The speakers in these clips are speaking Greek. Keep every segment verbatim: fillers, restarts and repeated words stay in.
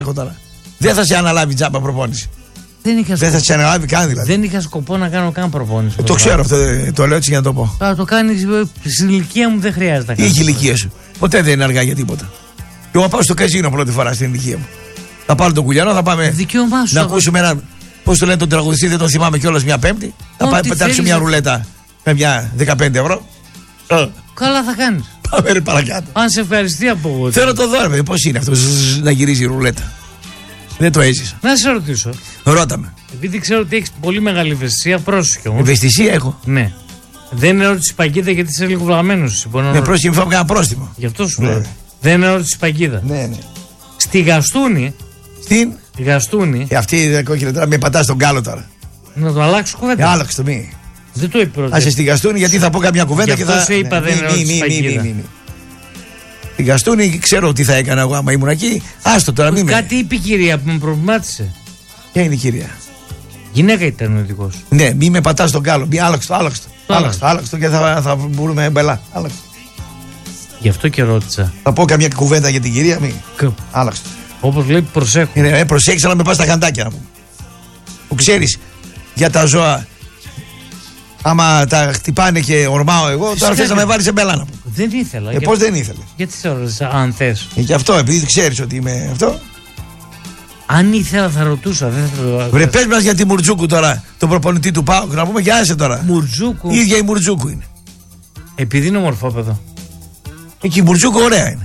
έχω τώρα. Δεν θα σε αναλάβει τζάμπα προπόνηση. Δεν, είχα δεν σκοπό. θα σε αναλάβει καν δηλαδή. Δεν είχα σκοπό να κάνω καν προπόνηση. Ε, το ξέρω αυτό, το λέω έτσι για να το πω. Θα το κάνει στην ηλικία μου, δεν χρειάζεται. Τι έχει η ηλικία σου. Ποτέ δεν είναι αργά για τίποτα. Και εγώ πάω στο καζίνο πρώτη φορά στην ηλικία μου. Θα πάρω τον κουλιανό, θα πάμε. Δικαίωμά σου. Να ακούσουμε έναν. Πώς το λένε τον τραγουδιστή, δεν τον θυμάμαι κιόλας μια Πέμπτη. Θα πάμε πετάξουμε μια ρουλέτα με μια δεκαπέντε ευρώ. Καλά θα κάνεις. Πάμε ρε παρακάτω. Αν σε ευχαριστεί από εγώ. Θέλω το δω, πώς είναι αυτό να γυρίζει η ρουλέτα. Δεν το έζησα. Να σε ρωτήσω. Ρώτα με. Επειδή ξέρω ότι έχεις πολύ μεγάλη ευαισθησία, πρόσεχε όμως. Ευαισθησία έχω. Ναι. Δεν ερώτηση παγίδα γιατί είσαι λίγο βλαμμένος. Ναι, πρόσεχε, φάω κανένα πρόστιμο. Γι' αυτό σου λέω. Δεν ερώτηση παγίδα. Ναι, ναι. Στη Γαστούνη. Στην. Στη Γαστούνη. Και αυτή η κόκκινη τώρα με πατά στον κάλο τώρα. Να το αλλάξω κουβέντα. Ε, άλλαξε το μη. Δεν το είπε πρώτα. Α σε στη Γαστούνη γιατί θα πω καμιά κουβέντα και θα. Αυτό σε είπα, ναι, δεν είναι ερώτηση παγίδα. Στη Γαστούνη ξέρω τι θα έκανα εγώ άμα ήμουν εκεί. Άστο τώρα, μην με. Κάτι είπε η κυρία που με προβλημάτισε. Ποια είναι η κυρία? Γυναίκα ήταν ο ειδικός. Ναι, μη με πατά στον κάλο. Μη άλλαξε το, άλλαξε το. Άλλαξε το, άλλαξε το και θα, θα μπορούμε μπελά. Άλλαξε. Γι' αυτό και ρώτησα. Θα πω καμιά κουβέντα για την κυρία, μη. Κ... Άλλαξε το. Όπως λέει, προσέχω. Είναι, ε, προσέχεις, αλλά με πας στα χαντάκια να πούμε. Που ξέρεις για τα ζώα. Άμα τα χτυπάνε και ορμάω εγώ, φυσικά τώρα θες να με βάλεις σε μπελά να πούμε. Δεν ήθελα. Ε, πώς δεν ήθελε? Γιατί σε ρώτησα αν θες. Ε, γι' αυτό, επειδή ξέρεις ότι είμαι αυτό. Αν ήθελα θα ρωτούσα. Δεν θα... Βρε, πες μας για τη Μουρτζούκου τώρα, τον προπονητή του ΠΑΟΚ, να πούμε και άσε τώρα. Μουρτζούκου. Η ίδια η Μουρτζούκου είναι. Επειδή είναι ομορφόπεδο. Εκεί η Μουρτζούκου ωραία είναι.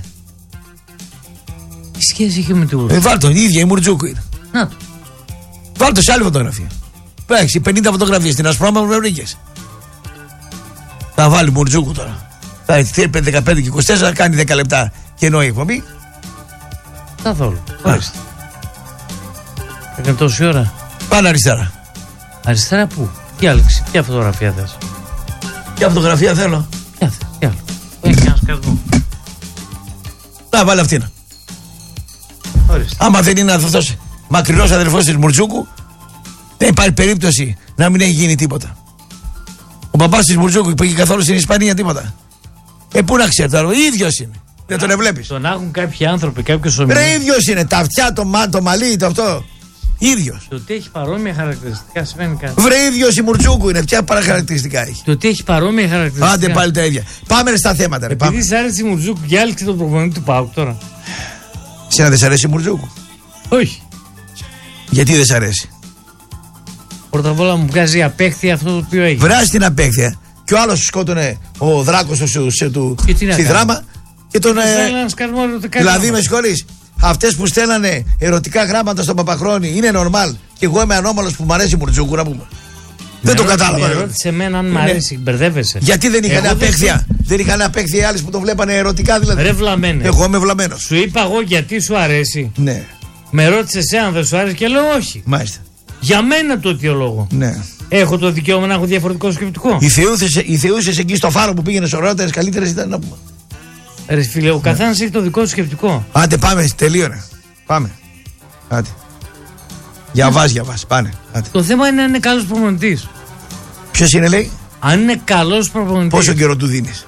Τι σχέση είχε με τη Μουρτζούκου? Ε, βάλ' το, η ίδια η Μουρτζούκου είναι. Να το. Βάλ' το σε άλλη φωτογραφία. Έχει πενήντα φωτογραφίες στην Ασπρόμα που με βρήκες. Θα βάλει Μουρτζούκου τώρα. Θα έρθει δεκαπέντε και είκοσι τέσσερα, κάνει δέκα λεπτά κενό η εκπομπή. Καθόλου. Ορίστε. Έκανε τόση ώρα. Πάνε αριστερά. Αριστερά πού? Τι άλεξη, ποια φωτογραφία θες? Ποια φωτογραφία θέλω? Ποια θες, τι άλλο? Έχει ένα σκασμό. Να βάλει αυτήν. Ορίστε. Άμα δεν είναι αυτός μακρινός αδερφός της Μουρτζούκου, δεν υπάρχει περίπτωση να μην έχει γίνει τίποτα. Ο παπάς της Μουρτζούκου πήγε καθόλου στην Ισπανία τίποτα. Ε, πού να ξέρει τώρα, ο ίδιος είναι. Δεν τον εβλέπεις. Τον έχουν κάποιοι άνθρωποι, κάποιος ομιλητής. Ρε, ίδιος είναι. Τα αυτιά, το, μα, το μαλλί, το αυτό. Ίδιος. Το ότι έχει παρόμοια χαρακτηριστικά σημαίνει κάτι. Βρε, ίδιος η Μουρτζούκου είναι. Ποια παραχαρακτηριστικά έχει? Το ότι έχει παρόμοια χαρακτηριστικά. Άντε πάλι τα ίδια. Πάμε στα θέματα. Ρε, επειδή σ' άρεσε η Μουρτζούκου και άλεξε τον προπονητή του ΠΑΟΚ τώρα. Σένα δεν σ' αρέσει η Μουρτζούκου? Όχι. Γιατί δεν σ' αρέσει? Πρώτα απ' όλα μου βγάζει απέχθεια αυτό το οποίο έχει. Βράζει την απέχθεια. Και ο άλλος σκότωνε ο Δράκος του στη δράμα. Και τον. Ε, δηλαδή με συγχωρείς. Αυτές που στέλνανε ερωτικά γράμματα στον Παπαχρόνη είναι normal. Και εγώ είμαι ανώμαλος που μου αρέσει η Μουρτζούκου να πούμε. Δεν το κατάλαβα. Με ρώτησε εμένα αν μ' αρέσει, μπερδεύεσαι. Γιατί δεν είχαν απέχθεια? Δεν, δεν είχαν απέχθεια οι άλλοι που τον βλέπανε ερωτικά δηλαδή. Ρε βλαμμένε. Εγώ είμαι βλαμμένος. Σου είπα εγώ γιατί σου αρέσει. Ναι. Με ρώτησε εσύ αν δεν σου άρεσε και λέω όχι. Μάλιστα. Για μένα το αιτιολόγο. Ναι. Έχω το δικαίωμα να έχω διαφορετικό σκεπτικό. Οι θεούσες εκεί στο φάρο που πήγαινε ωραιότερες, καλύτερες ήταν να πούμε. Ρε φίλε, ο καθένας έχει το δικό του σκεπτικό. Άντε πάμε, τελείωνε. Πάμε. Άντε. Για βάζ, για βάζ. Πάνε. Άντε. Το θέμα είναι αν είναι καλός προπονητής. Ποιος είναι, λέει? Αν είναι καλός προπονητής. Πόσο καιρό του δίνεις?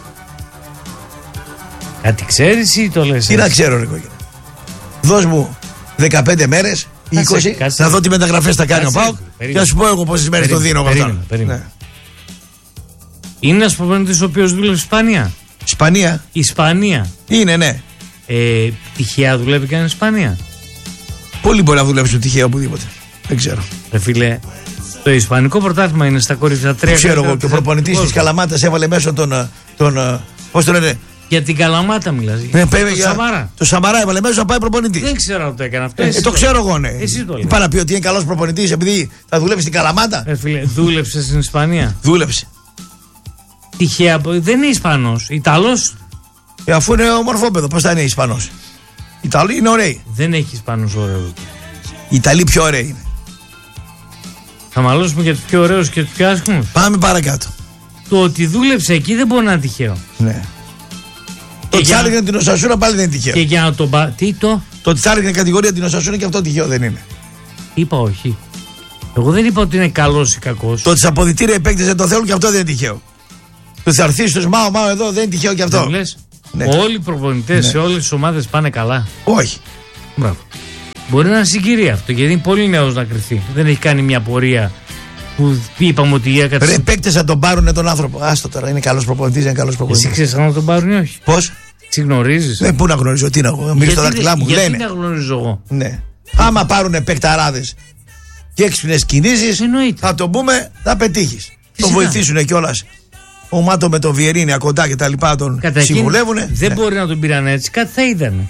Κάτι ξέρεις ή το λες? Τι να ξέρω, ρε κόκκινα. Δώσ' μου δεκαπέντε μέρες, είκοσι, κάτσε, να δω τι μεταγραφές θα κάνει κάτσε, ο ΠΑΟΚ και να σου πω εγώ πόσες μέρες το δίνω. Περίμενε, περίμενε. Ναι. Είναι ένας προπονητής ο οποίος δούλευε στην Ισπανία. Ισπανία. Ισπανία. Είναι, ναι. Ε, τυχαία δουλεύει και στην Ισπανία. Πολύ μπορεί να δουλέψει τυχαία οπουδήποτε. Δεν ξέρω. Ρε φίλε, το Ισπανικό πρωτάθλημα είναι στα κορυφαία τρία. Το ξέρω εγώ. Και ο προπονητής της Καλαμάτας έβαλε μέσα τον. τον πώς το λένε? Για την Καλαμάτα μιλάς. Ναι, το για... Σαμαρά. Το Σαμαρά έβαλε μέσα να πάει προπονητής. Δεν ξέρω αν το έκανε αυτό. Ε, ε, το ξέρω εγώ, ναι. Εσύ το είπα να πει ότι είναι καλός προπονητής επειδή θα δουλεύει στην Καλαμάτα. Ε, φίλε, δούλεψε στην Ισπανία. Δούλεψε. Τυχαία, δεν είναι Ισπανός, Ιταλός. Ε, αφού είναι ομορφόπεδο, πώς θα είναι Ισπανός? Οι Ιταλοί είναι ωραίοι. Δεν έχει Ισπανούς ωραίους. Οι Ιταλοί πιο ωραίοι είναι. Θα μαλώσουμε για τους πιο ωραίους και τους πιο άσχημους. Πάμε παρακάτω. Το ότι δούλεψε εκεί δεν μπορεί να είναι τυχαίο. Ναι. Το ότι άρεγε την Οσασούνα πάλι δεν είναι τυχαίο. Και για να τον πα... Τι το? Το ότι άρεγε κατηγορία την Οσασούνα και αυτό τυχαίο δεν είναι. Είπα όχι. Εγώ δεν είπα ότι είναι καλός ή κακός. Το ότι σε αποδυτήρια οι παίκτες δεν το θέλουν και αυτό δεν είναι τυχαίο. Το ότι θα έρθει στους Μάο Μάο εδώ δεν είναι τυχαίο και αυτό. Δεν λες. Ναι. Όλοι οι προπονητές ναι. σε όλες τις ομάδες πάνε καλά. Όχι. Μπράβο. Μπορεί να είναι συγκυρία αυτό, γιατί είναι πολύ νέος να κρυφτεί. Δεν έχει κάνει μια πορεία που είπαμε ότι η έκατσε. Ρε, παίκτες θα τον πάρουν τον άνθρωπο. Άστο τώρα, είναι καλός προπονητής, είναι καλός προπονητής. Εσύ ξέρεις αν τον πάρουν ή όχι? Πώς? Τι γνωρίζεις? Ναι, πού να γνωρίζω, τι να εγώ. Μιλήσω στα δάχτυλά μου. Γιατί λένε. να γνωρίζω εγώ. Ναι. Άμα πάρουν παικταράδες και έξυπνες κινήσεις, θα τον πούμε, θα πετύχεις. Τον βοηθήσουν κιόλας. Ο Μάτο με τον Βιερίνια κοντά και τα λοιπά τον συμβουλεύουνε. Δεν ναι. μπορεί να τον πήραν έτσι, κάτι θα είδανε.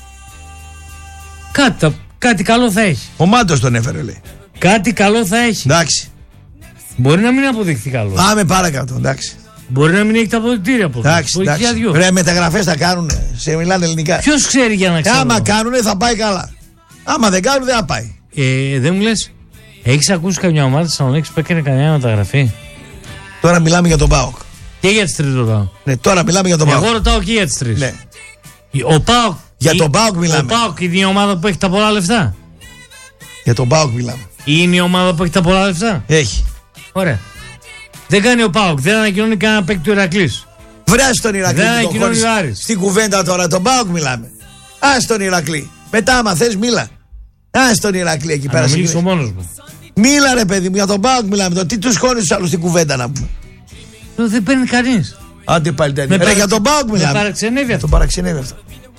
Κάτι, κάτι καλό θα έχει. Ο Μάτος τον έφερε, λέει. Κάτι καλό θα έχει. Εντάξει. Μπορεί να μην αποδειχθεί καλό. Πάμε παρακάτω, εντάξει. Μπορεί να μην έχει τα αποδεικτήρια από αυτό. Εντάξει, εντάξει. Ρε, μεταγραφές θα κάνουν. Σε μιλάνε ελληνικά. Ποιος ξέρει για να ξέρει. Άμα κάνουνε θα πάει καλά. Άμα δεν κάνουν δεν θα πάει. Ε, δεν μου λες, έχεις ακούσει καμιά ομάδα της Θεσσαλονίκης που έκανε καμιά μεταγραφή? Τώρα μιλάμε για τον ΠΑΟΚ. Και για τις τρεις ρωτάω. Ναι, τώρα μιλάμε για τον ΠΑΟΚ. Εγώ ρωτάω και για τις τρεις. Ναι. Ο ΠΑΟΚ. Για η... τον ΠΑΟΚ μιλάμε. Ο ΠΑΟΚ είναι η ομάδα που έχει τα πολλά λεφτά. Για τον ΠΑΟΚ μιλάμε. Είναι η ομάδα που έχει τα πολλά λεφτά. Έχει. Ωραία. Δεν κάνει ο ΠΑΟΚ, δεν ανακοινώνει κανένα παίκτη του Ηρακλής. Βράζει τον Ηρακλή. Δεν ανακοινώνει ο Άρης. Στην κουβέντα τώρα, τον ΠΑΟΚ μιλάμε. Ας τον Ηρακλή. Μετά, άμα θες, μίλα. Ας τον Ηρακλή εκεί πέρα. Να μιλήσω μόνος μου. Μίλα, ρε παιδί μου, για τον ΠΑΟΚ μιλάμε. Το τι τους χώνει τους άλλους στην κουβέντα να πούμε. Το δεν παίρνει κανείς. Άντε πάλι τέτοια. Ρε, για τον ΠΑΟΚ μιλάμε. Με παραξενεύει αυτό. Τον παραξενεύει αυτό.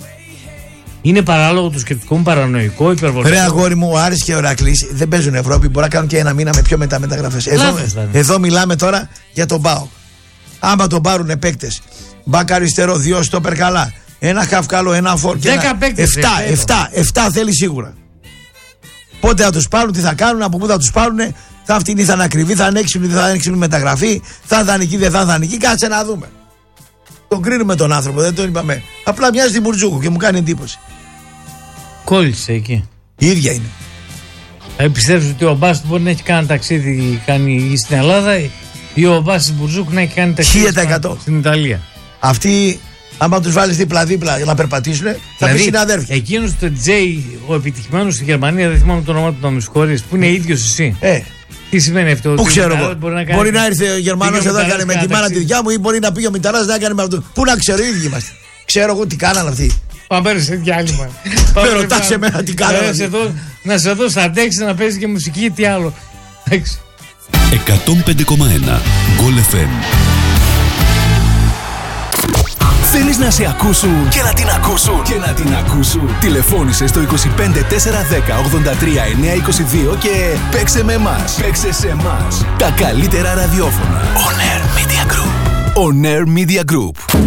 Είναι παράλογο το σκεπτικό μου, παρανοϊκό, υπερβολικό. Ρε αγόρι μου, ο Άρης και ο Ηρακλής δεν παίζουν Ευρώπη. Μπορεί να κάνουν και ένα μήνα με πιο μετά μεταγραφές. Εδώ, εδώ μιλάμε τώρα για τον ΠΑΟΚ. Άμα τον πάρουν παίκτες, μπακ αριστερό, δύο στόπερ καλά, ένα χαφ καλό, ένα φόρ και δέκα παίκτες. εφτά, εφτά, εφτά θέλει σίγουρα. Πότε θα τους πάρουν, τι θα κάνουν, από πού θα τους πάρουν, θα φτηνεί, θα είναι ακριβή, θα είναι έξυπνη, θα είναι έξυπνη μεταγραφή, θα είναι δανεική, δεν θα είναι δανεική. Κάτσε να δούμε. Τον κρίνουμε τον άνθρωπο, δεν τον είπαμε. Απλά μοιάζει την Μπουρτζούκου και μου κάνει εντύπωση. Κόλλησε εκεί. Η ίδια είναι. Ε, πιστεύεις ότι ο Μπάς μπορεί να έχει κάνει ταξίδι κάνει στην Ελλάδα ή ο Μπάς Μπουρτζούκου να έχει κάνει ταξίδι στην Ιταλία? Αυτοί, άμα τους βάλεις δίπλα-δίπλα για να περπατήσουν, θα δηλαδή, πει συναδέρφοι. Εκείνος το Τζέι, ο επιτυχημένος στη Γερμανία, δεν θυμάμαι το όνομα του, να με συγχωρείς, που είναι ίδιος εσύ. Ε. Τι σημαίνει αυτό? Πού ξέρω εγώ. Μπορεί να, μπορεί να έρθει ο Γερμανός εδώ να κάνει με τη μάνα τη δικιά μου, ή μπορεί να πει ο Μηταράς να έκανε με αυτό. Πού να ξέρω, οι ίδιοι είμαστε. Ξέρω εγώ τι κάνανε αυτοί. Πάμε σε διάλειμμα. Με ρωτάς εμένα τι κάνανε. Να σε δω στα τέξι να παίζει και μουσική, τι άλλο. εκατόν πέντε κόμμα ένα Γκολ εφ εμ. Θέλεις να σε ακούσουν και να την ακούσουν και να την ακούσουν? Τηλεφώνησε στο είκοσι πέντε τετρακόσια δέκα ογδόντα τρία εννιακόσια είκοσι δύο και παίξε με εμάς. Παίξε σε εμάς. Τα καλύτερα ραδιόφωνα. On Air Media Group. On Air Media Group.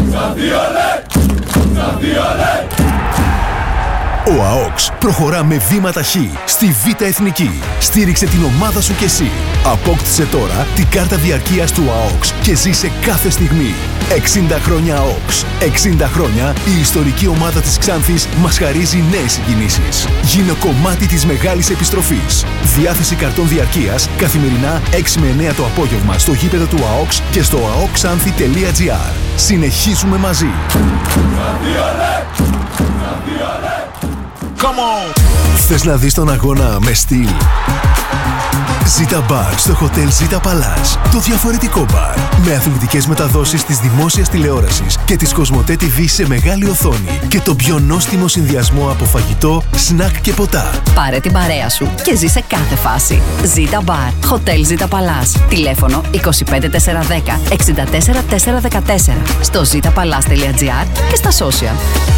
Ο ΑΟΚΣ προχωρά με βήματα χ στη Β' Εθνική. Στήριξε την ομάδα σου κι εσύ. Απόκτησε τώρα την κάρτα διαρκείας του ΑΟΚΣ και ζήσε κάθε στιγμή. εξήντα χρόνια ΑΟΚΣ. εξήντα χρόνια η ιστορική ομάδα της Ξάνθης μας χαρίζει νέες συγκινήσεις. Γίνε κομμάτι της μεγάλης επιστροφής. Διάθεση καρτών διαρκείας καθημερινά έξι με εννέα το απόγευμα στο γήπεδο του ΑΟΚΣ και στο αοκξάνθη τελεία τζι άρ. Συνεχίζουμε μαζί. Come on. Θες να δεις τον αγώνα με στυλ? Ζήτα Μπαρ στο Hotel Ζήτα Παλάς. Το διαφορετικό μπαρ. Με αθλητικές μεταδόσεις της δημόσιας τηλεόρασης και της Κοσμοτέ τι βι σε μεγάλη οθόνη. Και το πιο νόστιμο συνδυασμό από φαγητό, σνακ και ποτά. Πάρε την παρέα σου και ζήσε κάθε φάση. Ζήτα Μπαρ. Hotel Ζήτα Παλάς. Τηλέφωνο είκοσι πέντε τετρακόσια δέκα εξήντα τέσσερα τετρακόσια δεκατέσσερα. Στο ζήτα παλάς τελεία τζι άρ και στα social.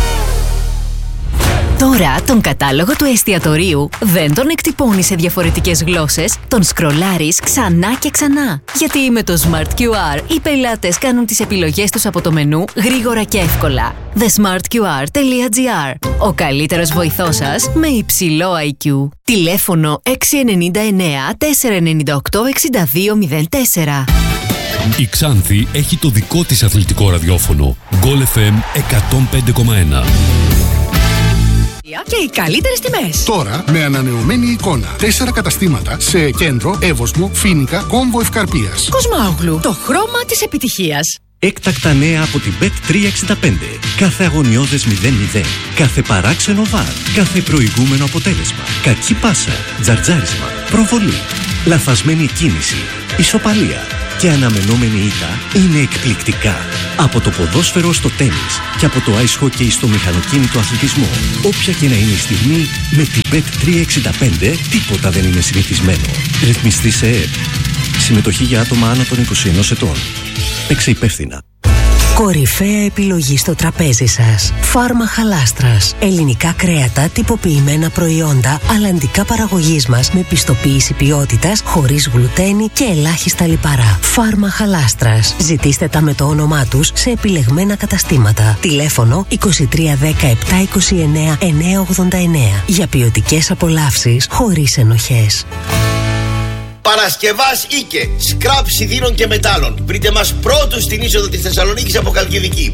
Τώρα τον κατάλογο του εστιατορίου δεν τον εκτυπώνεις σε διαφορετικές γλώσσες, τον σκρολάρεις ξανά και ξανά. Γιατί με το Smart κιου αρ οι πελάτες κάνουν τις επιλογές τους από το μενού γρήγορα και εύκολα. the smart q r τελεία τζι άρ. Ο καλύτερος βοηθός σας με υψηλό άι κιου. Τηλέφωνο έξι εννιά εννέα τέσσερα εννιά οκτώ εξήντα δύο μηδέν τέσσερα. Η Ξάνθη έχει το δικό της αθλητικό ραδιόφωνο. Γκολ εφ εμ εκατόν πέντε κόμμα ένα. Και οι καλύτερες τιμές. Τώρα με ανανεωμένη εικόνα. Τέσσερα καταστήματα σε Κέντρο, Εύωσμο, Φοίνικα, Κόμβο Ευκαρπίας. Κοσμάογλου, το χρώμα της επιτυχίας. Έκτακτα νέα από την μπετ τριακόσια εξήντα πέντε. Κάθε αγωνιώδες μηδέν μηδέν. Κάθε παράξενο βαρ. Κάθε προηγούμενο αποτέλεσμα. Κακή πάσα. Τζαρτζάρισμα. Προβολή. Λαθασμένη κίνηση. Ισοπαλία. και αναμενόμενη ήττα είναι εκπληκτικά. Από το ποδόσφαιρο στο τένις και από το ice hockey στο μηχανοκίνητο αθλητισμό. Όποια και να είναι η στιγμή, με την μπετ τριακόσια εξήντα πέντε τίποτα δεν είναι συνηθισμένο. Ρυθμιστή σε ΕΕΠ. Συμμετοχή για άτομα άνω των είκοσι ενός ετών. Παίξε υπεύθυνα. Κορυφαία επιλογή στο τραπέζι σας. Φάρμα Χαλάστρας. Ελληνικά κρέατα, τυποποιημένα προϊόντα, αλλαντικά παραγωγής μας με πιστοποίηση ποιότητας, χωρίς γλουτένι και ελάχιστα λιπαρά. Φάρμα Χαλάστρας. Ζητήστε τα με το όνομά τους σε επιλεγμένα καταστήματα. Τηλέφωνο είκοσι τρία δέκα επτά είκοσι εννέα εννιακόσια ογδόντα εννέα. Για ποιοτικές απολαύσεις χωρίς ενοχές. Παρασκευάς Ίκε, σκράπ σιδήρων και μετάλλων. Βρείτε μας πρώτους στην είσοδο της Θεσσαλονίκης από Χαλκιδική.